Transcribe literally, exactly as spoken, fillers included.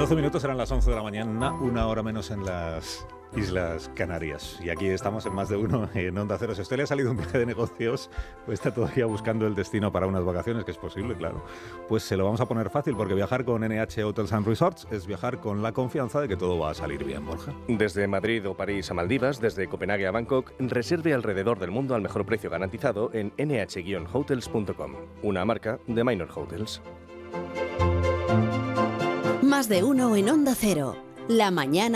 doce minutos serán las once de la mañana, una hora menos en las Islas Canarias. Y aquí estamos en Más de Uno en Onda Cero. Si a usted le ha salido un viaje de negocios o está todavía buscando el destino para unas vacaciones, que es posible, claro, pues se lo vamos a poner fácil, porque viajar con N H Hotels and Resorts es viajar con la confianza de que todo va a salir bien, Borja. Desde Madrid o París a Maldivas, desde Copenhague a Bangkok, reserve alrededor del mundo al mejor precio garantizado en ene hache guion hotels punto com, una marca de Minor Hotels. Más de Uno en Onda Cero. La mañana